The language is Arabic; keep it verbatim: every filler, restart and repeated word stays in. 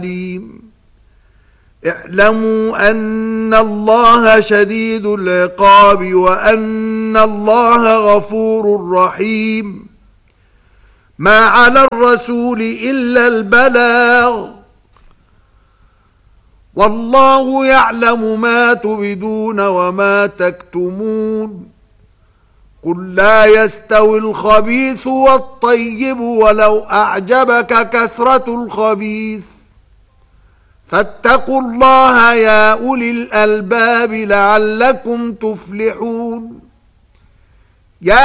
اعلموا أن الله شديد العقاب وأن الله غفور رحيم. ما على الرسول إلا البلاغ والله يعلم ما تبدون وما تكتمون. قل لا يستوي الخبيث والطيب ولو أعجبك كثرة الخبيث فاتقوا الله يا أولي الألباب لعلكم تفلحون.